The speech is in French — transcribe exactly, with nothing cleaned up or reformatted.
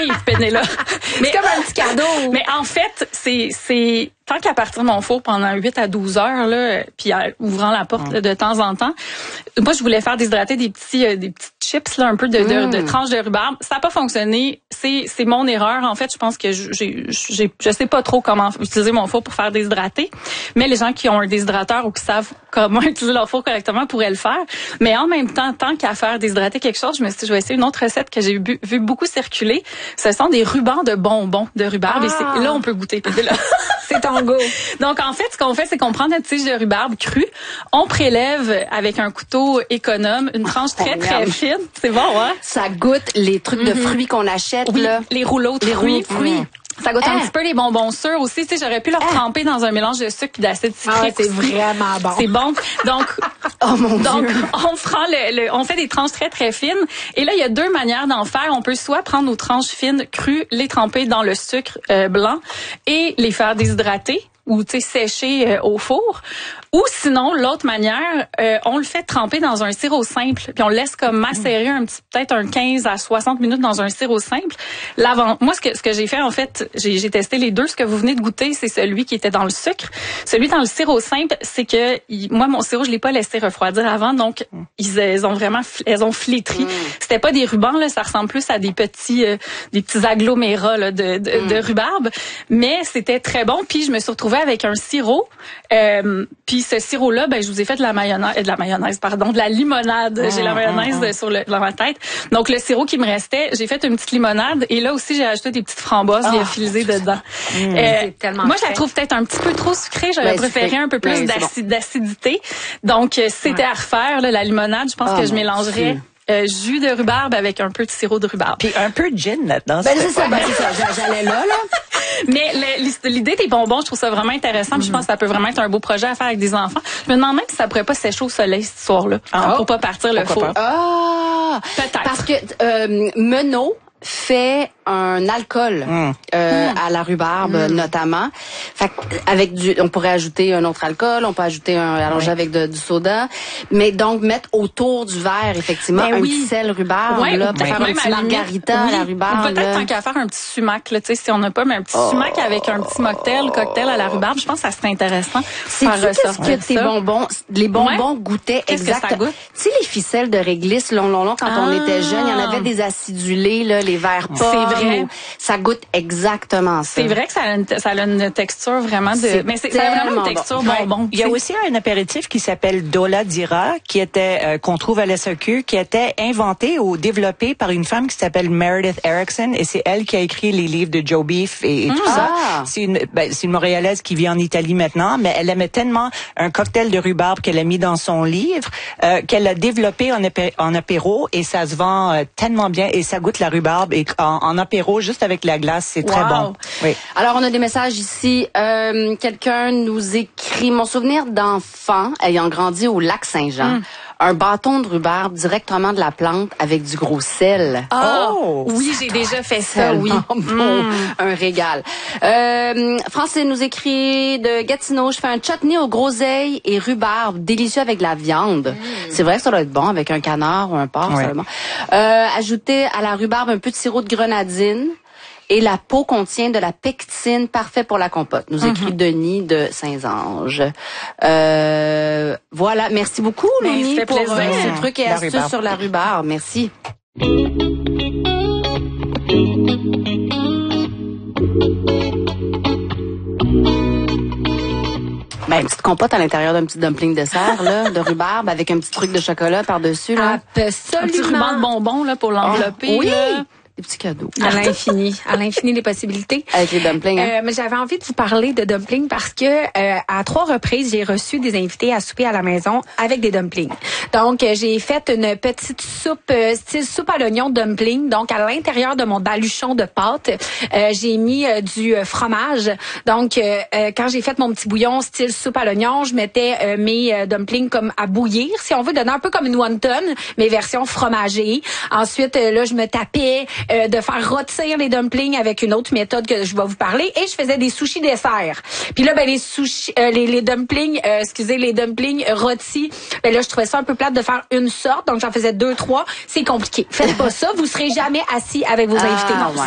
t'arrive, Pénélope. C'est comme un petit cadeau. Mais en fait, c'est c'est tant qu'à partir de mon four pendant huit à douze heures là, puis en ouvrant la porte là, de temps en temps, moi je voulais faire déshydrater des petits euh, des petites chips là, un peu de, de, mm. de, de tranches de rhubarbe. Ça n'a pas fonctionné. C'est c'est mon erreur. En fait, je pense que j'ai j'ai je sais pas trop comment utiliser mon four pour faire déshydrater, mais les gens qui ont un déshydrateur ou qui savent comment utiliser leur four correctement pourraient le faire. Mais en même temps, tant qu'à faire déshydrater quelque chose, je me suis dit, je vais essayer une autre recette que j'ai vu, vu beaucoup circuler. Ce sont des rubans de bonbons de rhubarbe. Ah. Et c'est, là, on peut goûter. Là. C'est ton go. Donc, en fait, ce qu'on fait, c'est qu'on prend notre tige de rhubarbe crue, on prélève avec un couteau économe une tranche très, oh, très fine. C'est bon, hein? Ça goûte les trucs mm-hmm. de fruits qu'on achète, oui, là. Les rouleaux de les fruits. fruits. Mm. Ça goûte hein? un petit peu les bonbons sûrs aussi. Tu sais, j'aurais pu leur tremper hein? dans un mélange de sucre et d'acide citrique. Ah, c'est vraiment bon. C'est bon. Donc, oh mon donc Dieu. on prend le, le, on fait des tranches très très fines. Et là, il y a deux manières d'en faire. On peut soit prendre nos tranches fines crues, les tremper dans le sucre euh, blanc et les faire déshydrater ou tu sais sécher euh, au four. Ou sinon, l'autre manière, euh, on le fait tremper dans un sirop simple, puis on le laisse comme macérer un petit, peut-être un quinze à soixante minutes dans un sirop simple. L'avant, moi, ce que ce que j'ai fait en fait, j'ai, j'ai testé les deux. Ce que vous venez de goûter, c'est celui qui était dans le sucre. Celui dans le sirop simple, c'est que il, moi, mon sirop, je l'ai pas laissé refroidir avant, donc ils, ils ont vraiment, elles ont flétri. Mm. C'était pas des rubans là, ça ressemble plus à des petits, euh, des petits agglomérats là, de de, mm. de rhubarbe, mais c'était très bon. Puis je me suis retrouvée avec un sirop, euh, puis ce sirop-là, ben je vous ai fait de la mayonnaise, de la mayonnaise, pardon, de la limonade. Mmh, j'ai la mayonnaise mmh. sur le, dans ma tête. Donc le sirop qui me restait, j'ai fait une petite limonade et là aussi j'ai ajouté des petites framboises oh, lyophilisées dedans. Mmh. Euh, c'est tellement moi, frais. Je la trouve peut-être un petit peu trop sucrée. J'aurais ben, préféré un peu plus ben, d'acid, bon. d'acidité. Donc si c'était ouais. à refaire là, la limonade, je pense oh, que je mélangerais. Dieu. Euh, jus de rhubarbe avec un peu de sirop de rhubarbe. Puis un peu de gin là-dedans. Ben c'est ça, ben c'est ça. J'allais là, là. Mais l'idée des bonbons, je trouve ça vraiment intéressant. Mm-hmm. Je pense que ça peut vraiment être un beau projet à faire avec des enfants. Je me demande même si ça pourrait pas sécher au soleil ce soir-là, oh. pour pas partir le four. Ah, peut-être. Parce que euh, Menot fait un alcool mm. Euh, mm. à la rhubarbe mm. notamment. Fait avec du, on pourrait ajouter un autre alcool, on peut ajouter un allongé oui. avec de, du soda, mais donc mettre autour du verre effectivement ben un oui. petit sel rhubarbe ouais, là, pour faire un petit margarita oui. à la rhubarbe. Peut-être tant qu'à faire un petit sumac là, tu sais si on n'a pas mais un petit oh. sumac avec un petit mocktail, cocktail à la rhubarbe, je pense que ça serait intéressant. C'est qu'est-ce que tes bonbons, les bonbons ouais. goûtaient exactement. Tu sais les ficelles de réglisse long long long quand ah. on était jeune, il y en avait des acidulés là, les verres pas. C'est vrai. Ça goûte exactement ça. C'est vrai que ça a une, ça a une texture vraiment de... C'est mais c'est, ça a vraiment une texture bon. bonbon. Il y a aussi un apéritif qui s'appelle Dola Dira, qui était euh, qu'on trouve à l'S A Q, qui était inventé ou développé par une femme qui s'appelle Meredith Erickson, et c'est elle qui a écrit les livres de Joe Beef et, et mmh. tout ah. ça. C'est une, ben, c'est une Montréalaise qui vit en Italie maintenant, mais elle aimait tellement un cocktail de rhubarbe qu'elle a mis dans son livre, euh, qu'elle a développé en, apé- en apéro, et ça se vend euh, tellement bien, et ça goûte la rhubarbe, et en, en apéro, juste avec la glace, c'est wow. très bon. Oui. Alors, on a des messages ici. Euh, quelqu'un nous écrit, mon souvenir d'enfant ayant grandi au lac Saint-Jean. Mm. Un bâton de rhubarbe directement de la plante avec du gros sel. Oh, oh oui, j'ai déjà fait ça, oui. Bon, mm. Un régal. Euh, Francine nous écrit de Gatineau, je fais un chutney aux groseilles et rhubarbe, délicieux avec de la viande. Mm. C'est vrai que ça doit être bon avec un canard ou un porc, ouais. seulement. Euh, ajouter à la rhubarbe un peu de sirop de grenadine. Et la peau contient de la pectine, parfait pour la compote. Nous mm-hmm. écrit Denis de Saint-Ange. Euh, voilà, merci beaucoup, Denis, pour euh, ces trucs et la astuces rhubarbe. Sur la rhubarbe. Merci. Ben, une petite compote à l'intérieur d'un petit dumpling dessert, là, de rhubarbe, avec un petit truc de chocolat par-dessus, là. Absolument. Un petit ruban de bonbons, là, pour l'envelopper. Oh, oui! Là. Des petits cadeaux. À l'infini. À l'infini les possibilités. Avec les dumplings. Hein? Euh, mais j'avais envie de vous parler de dumplings parce que euh, à trois reprises, j'ai reçu des invités à souper à la maison avec des dumplings. Donc, euh, j'ai fait une petite soupe, euh, style soupe à l'oignon dumpling. Donc, à l'intérieur de mon baluchon de pâte, euh, j'ai mis euh, du fromage. Donc, euh, euh, quand j'ai fait mon petit bouillon style soupe à l'oignon, je mettais euh, mes euh, dumplings comme à bouillir, si on veut, donner un peu comme une wonton, mais version fromagée. Ensuite, euh, là, je me tapais Euh, de faire rôtir les dumplings avec une autre méthode que je vais vous parler, et je faisais des sushis dessert. Puis là, ben les sushis, euh, les, les dumplings, euh, excusez, les dumplings rôtis, ben là, je trouvais ça un peu plate de faire une sorte, donc j'en faisais deux, trois. C'est compliqué. Faites pas ça, vous serez jamais assis avec vos invités. Ah, ouais.